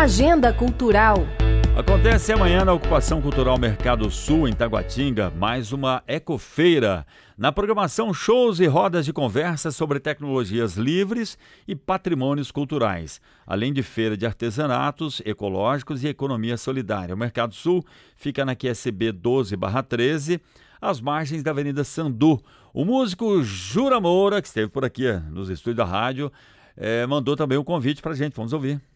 Agenda Cultural. Acontece amanhã na Ocupação Cultural Mercado Sul, em Taguatinga, mais uma ecofeira. Na programação, shows e rodas de conversa sobre tecnologias livres e patrimônios culturais, além de feira de artesanatos ecológicos e economia solidária. O Mercado Sul fica na QSB 12/13, às margens da Avenida Sandu. O músico Jura Moura, que esteve por aqui nos estúdios da rádio, mandou também um convite para a gente. Vamos ouvir.